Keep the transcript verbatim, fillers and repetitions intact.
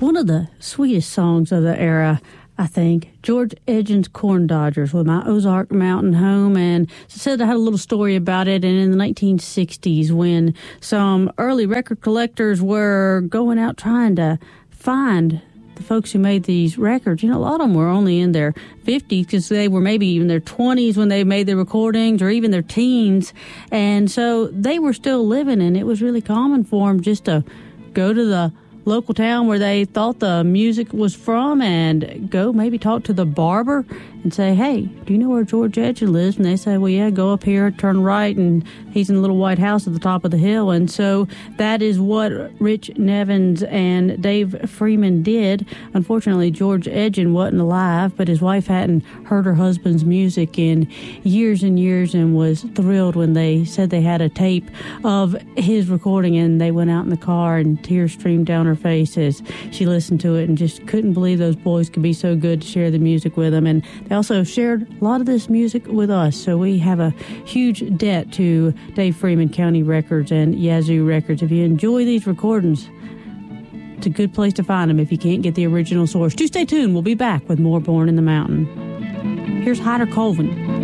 One of the sweetest songs of the era, I think, George Edgens' Corn Dodgers with my Ozark Mountain home. And it said I had a little story about it. And in the nineteen sixties, when some early record collectors were going out trying to find the folks who made these records, you know, a lot of them were only in their fifties because they were maybe even their twenties when they made the recordings, or even their teens. And so they were still living, and it was really common for them just to go to the local town where they thought the music was from and go maybe talk to the barber and say, hey, do you know where George Edgens lives? And they say, well, yeah, go up here, turn right, and he's in the little white house at the top of the hill. And so that is what Rich Nevins and Dave Freeman did. Unfortunately, George Edgens wasn't alive, but his wife hadn't heard her husband's music in years and years and was thrilled when they said they had a tape of his recording, and they went out in the car and tears streamed down her face as she listened to it and just couldn't believe those boys could be so good to share the music with them. And they also shared a lot of this music with us, so we have a huge debt to Dave Freeman County Records and Yazoo Records. If you enjoy these recordings, it's a good place to find them if you can't get the original source. Do stay tuned. We'll be back with more Born in the Mountain. Here's Hyder Colvin.